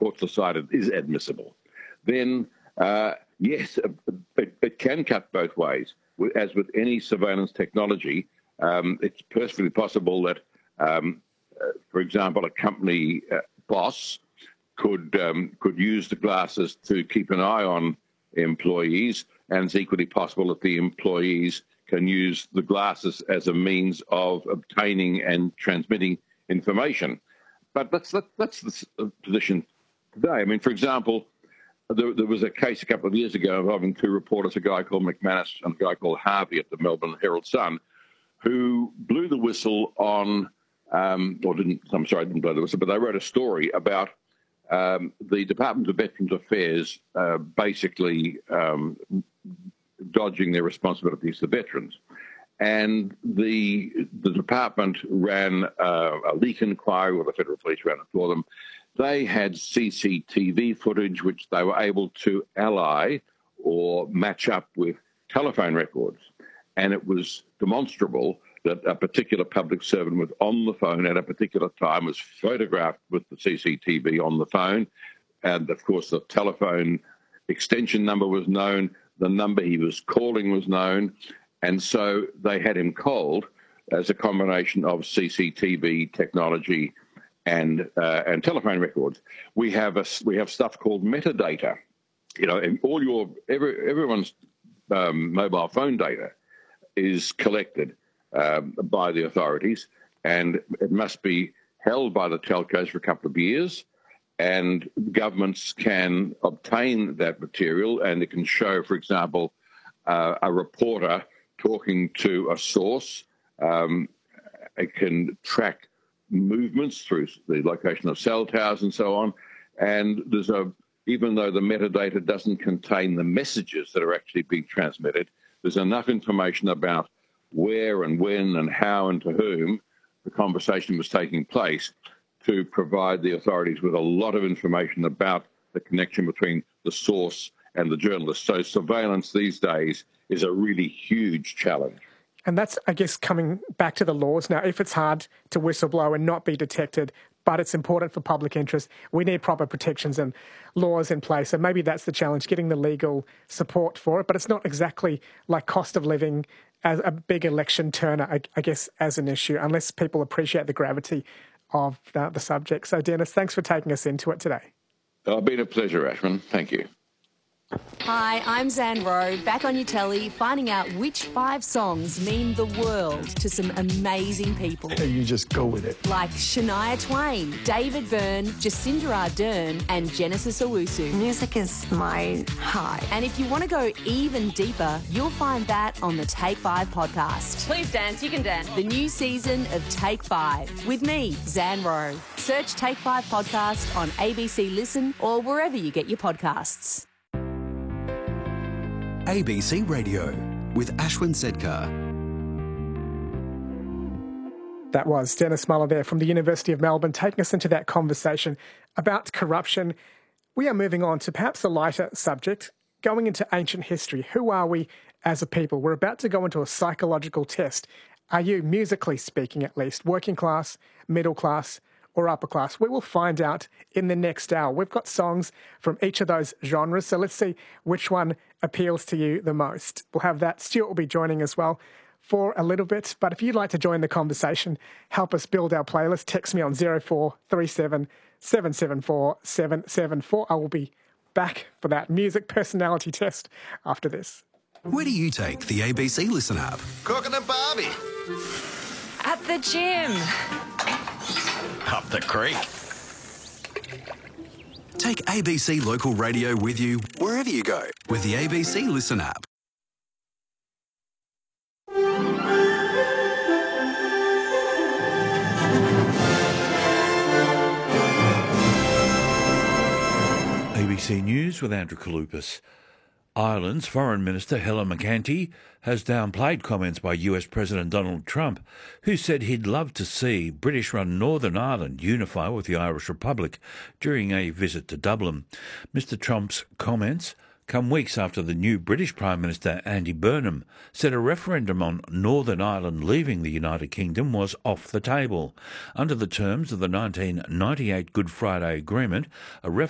courts decide it is admissible, then yes, it can cut both ways. As with any surveillance technology, it's perfectly possible that, for example, a company boss could use the glasses to keep an eye on employees, and it's equally possible that the employees can use the glasses as a means of obtaining and transmitting information. But that's the position today. I mean, for example, there was a case a couple of years ago involving two reporters, a guy called McManus and a guy called Harvey at the Melbourne Herald Sun, who blew the whistle on, didn't blow the whistle, but they wrote a story about the Department of Veterans Affairs basically dodging their responsibilities to veterans. And the department ran a leak inquiry, or the Federal Police ran it for them. They had CCTV footage which they were able to ally or match up with telephone records. And it was demonstrable that a particular public servant was on the phone at a particular time, was photographed with the CCTV on the phone. And, of course, the telephone extension number was known. The number he was calling was known. And so they had him cold as a combination of CCTV technology and telephone records. We have stuff called metadata. You know, and everyone's mobile phone data is collected by the authorities, and it must be held by the telcos for a couple of years. And governments can obtain that material, and it can show, for example, a reporter talking to a source. It can track movements through the location of cell towers and so on. And even though the metadata doesn't contain the messages that are actually being transmitted, there's enough information about where and when and how and to whom the conversation was taking place to provide the authorities with a lot of information about the connection between the source and the journalist. So surveillance these days is a really huge challenge. And that's, I guess, coming back to the laws. Now, if it's hard to whistleblow and not be detected, but it's important for public interest, we need proper protections and laws in place. And maybe that's the challenge, getting the legal support for it. But it's not exactly like cost of living as a big election turner, I guess, as an issue, unless people appreciate the gravity of the subject. So, Dennis, thanks for taking us into it today. It's been a pleasure, Ashwin. Thank you. Hi, I'm Zan Rowe, back on your telly, finding out which 5 songs mean the world to some amazing people. You just go with it. Like Shania Twain, David Byrne, Jacinda Ardern and Genesis Owusu. Music is my high. And if you want to go even deeper, you'll find that on the Take 5 podcast. Please dance, you can dance. The new season of Take 5 with me, Zan Rowe. Search Take 5 podcast on ABC Listen or wherever you get your podcasts. ABC Radio with Ashwin Sedkar. That was Dennis Muller there from the University of Melbourne taking us into that conversation about corruption. We are moving on to perhaps a lighter subject, going into ancient history. Who are we as a people? We're about to go into a psychological test. Are you, musically speaking at least, working class, middle class, or upper class? We will find out in the next hour. We've got songs from each of those genres, so let's see which one appeals to you the most. We'll have that. Stuart will be joining as well for a little bit, but if you'd like to join the conversation, help us build our playlist, text me on 0437 774 774. I will be back for that music personality test after this. Where do you take the ABC Listen app? Cooking a Barbie. At the gym. Up the creek. Take ABC Local Radio with you wherever you go with the ABC Listen app. ABC News with Andrew Kalupas. Ireland's Foreign Minister Helen McEntee has downplayed comments by US President Donald Trump, who said he'd love to see British-run Northern Ireland unify with the Irish Republic during a visit to Dublin. Mr Trump's comments come weeks after the new British Prime Minister Andy Burnham said a referendum on Northern Ireland leaving the United Kingdom was off the table. Under the terms of the 1998 Good Friday Agreement, a